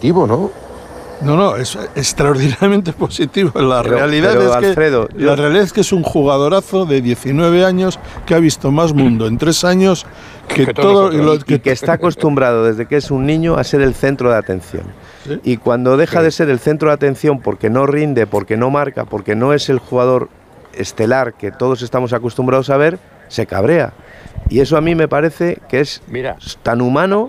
positivo, ¿no? No, es extraordinariamente positivo. La realidad es que es un jugadorazo de 19 años que ha visto más mundo en 3 años que todo y que está acostumbrado desde que es un niño a ser el centro de atención. ¿Sí? Y cuando deja de ser el centro de atención porque no rinde, porque no marca, porque no es el jugador estelar que todos estamos acostumbrados a ver, se cabrea. Y eso a mí me parece que es tan humano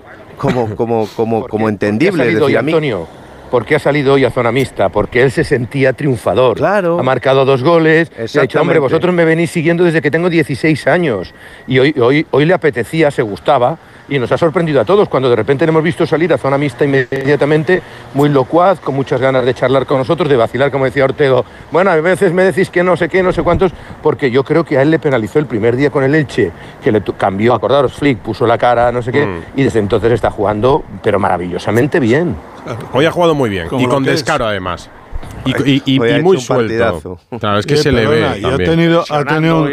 como entendible. Es decir, Antonio, ¿por qué ha salido hoy a zona mixta? Porque él se sentía triunfador. Claro. Ha marcado 2 goles. Ha dicho, hombre, vosotros me venís siguiendo desde que tengo 16 años. Y hoy le apetecía, se gustaba. Y nos ha sorprendido a todos cuando de repente le hemos visto salir a zona mixta inmediatamente, muy locuaz, con muchas ganas de charlar con nosotros, de vacilar, como decía Ortego. Bueno, a veces me decís que no sé qué, no sé cuántos, porque yo creo que a él le penalizó el primer día con el Elche, que le cambió, acordaros, Flick puso la cara, no sé qué, y desde entonces está jugando, pero maravillosamente bien. Hoy ha jugado muy bien, y con descaro además. Y muy suelto. Claro, es que se le ve. Y ha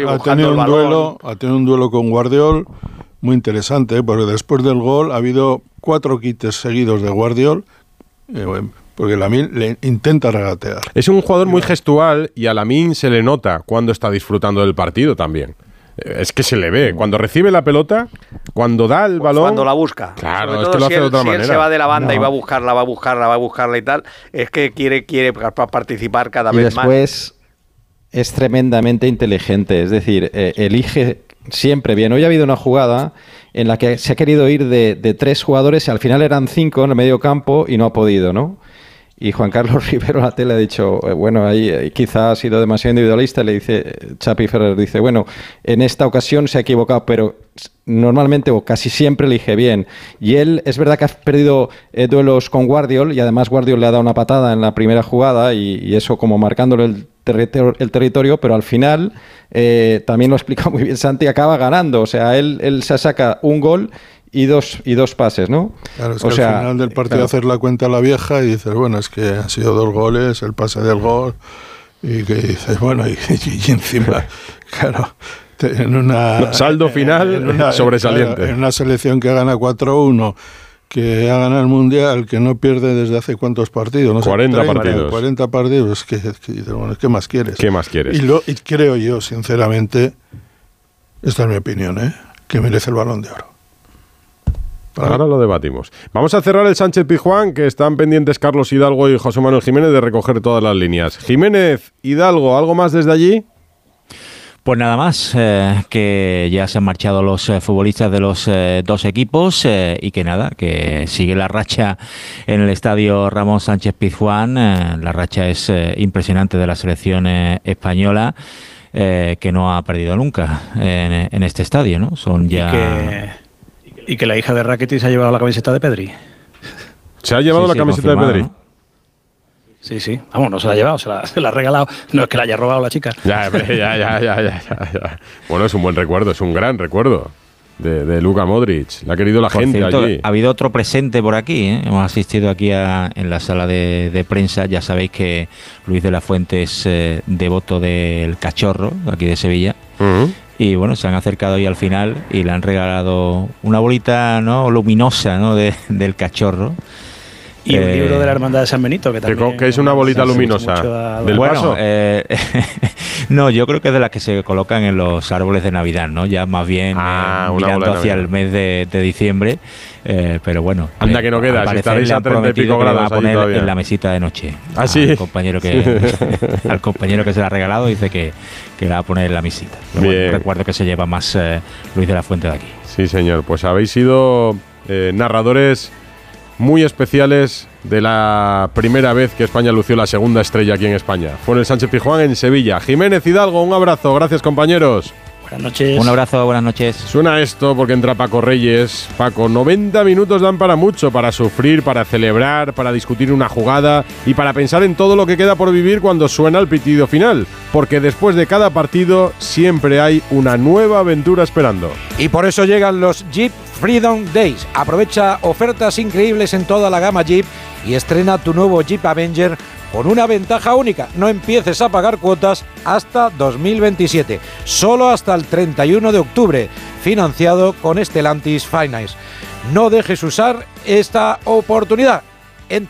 tenido un duelo con Guardiol muy interesante, porque después del gol ha habido 4 quites seguidos de Guardiol, porque Lamine le intenta regatear. Es un jugador muy gestual y a Lamine se le nota cuando está disfrutando del partido también. Es que se le ve, cuando recibe la pelota, cuando da el balón... Cuando la busca. Claro, es que lo hace de otra manera. Si él se va de la banda y va a buscarla y tal, es que quiere participar cada vez más. Y después es tremendamente inteligente, es decir, elige siempre bien. Hoy ha habido una jugada en la que se ha querido ir de 3 jugadores y al final eran 5 en el medio campo y no ha podido, ¿no? Y Juan Carlos Rivero a la tele ha dicho, bueno, ahí quizá ha sido demasiado individualista. Le dice, Chapi Ferrer dice, bueno, en esta ocasión se ha equivocado, pero normalmente o casi siempre elige bien. Y él, es verdad que ha perdido duelos con Guardiol y además Guardiol le ha dado una patada en la primera jugada y eso como marcándole el territorio, pero al final, también lo ha explicado muy bien Santi, acaba ganando. O sea, él se saca un gol y dos pases, ¿no? Claro, es que al final del partido hacer la cuenta a la vieja y dices, bueno, es que han sido 2 goles, el pase del gol, y que dices, bueno, y encima, claro, en una... Saldo final sobresaliente. Claro, en una selección que gana 4-1, que ha ganado el Mundial, que no pierde desde hace cuántos partidos, no 40 sé, 40 partidos, bueno, ¿qué más quieres? ¿Qué más quieres? Y creo yo, sinceramente, esta es mi opinión, que merece el Balón de Oro. Ahora lo debatimos. Vamos a cerrar el Sánchez-Pizjuán, que están pendientes Carlos Hidalgo y José Manuel Jiménez de recoger todas las líneas. Jiménez, Hidalgo, ¿algo más desde allí? Pues nada más, que ya se han marchado los futbolistas de los 2 equipos y que nada, que sigue la racha en el estadio Ramón Sánchez-Pizjuán. La racha es impresionante de la selección española, que no ha perdido nunca en este estadio, ¿no? Son ya... Y que la hija de Rakitic se ha llevado la camiseta de Pedri. ¿Se ha llevado la camiseta de Pedri? ¿No? Sí. Vamos, no se la ha llevado, se la ha regalado. No es que la haya robado la chica. Ya. Bueno, es un buen recuerdo, es un gran recuerdo de Luka Modric. La ha querido la gente allí. Ha habido otro presente por aquí, ¿eh? Hemos asistido aquí en la sala de prensa. Ya sabéis que Luis de la Fuente es devoto del Cachorro, aquí de Sevilla. Y bueno, se han acercado ahí al final y le han regalado una bolita, ¿no?, luminosa, ¿no?, del Cachorro. Y un libro de la Hermandad de San Benito, que también... ¿Qué es una bolita luminosa? ¿Del paso? No, yo creo que es de las que se colocan en los árboles de Navidad, ¿no? Ya más bien mirando hacia el mes de diciembre. Pero bueno, anda que no queda, si estaréis a 30 y pico grados a poner en la mesita de noche. ¿Ah, sí? Al compañero que se la ha regalado dice que la va a poner en la mesita. Pero bueno, recuerdo que se lleva más Luis de la Fuente de aquí. Sí, señor, pues habéis sido narradores muy especiales de la primera vez que España lució la segunda estrella aquí en España. Fue en el Sánchez-Pizjuán en Sevilla. Jiménez, Hidalgo, un abrazo, gracias compañeros. Buenas noches. Un abrazo, buenas noches. Suena esto porque entra Paco Reyes. Paco, 90 minutos dan para mucho, para sufrir, para celebrar, para discutir una jugada y para pensar en todo lo que queda por vivir cuando suena el pitido final. Porque después de cada partido siempre hay una nueva aventura esperando. Y por eso llegan los Jeep Freedom Days. Aprovecha ofertas increíbles en toda la gama Jeep y estrena tu nuevo Jeep Avenger con una ventaja única. No empieces a pagar cuotas hasta 2027. Solo hasta el 31 de octubre. Financiado con Stellantis Finance. No dejes usar esta oportunidad.